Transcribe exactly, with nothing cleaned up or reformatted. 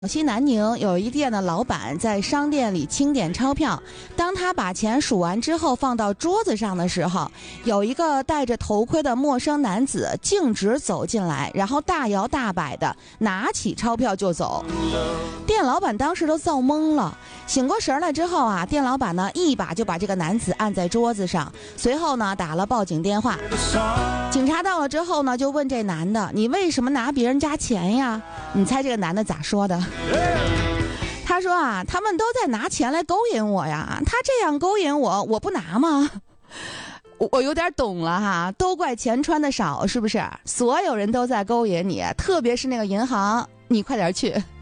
西南宁有一店的老板在商店里清点钞票，当他把钱数完之后放到桌子上的时候，有一个戴着头盔的陌生男子径直走进来，然后大摇大摆的拿起钞票就走。店老板当时都造懵了，醒过神来之后啊，店老板呢一把就把这个男子按在桌子上，随后呢打了报警电话。警察到了之后呢，就问这男的：“你为什么拿别人家钱呀？”你猜这个男的咋说的？他说啊，他们都在拿钱来勾引我呀，他这样勾引我，我不拿吗？我我有点懂了哈，都怪钱穿的少，是不是？所有人都在勾引你，特别是那个银行，你快点去。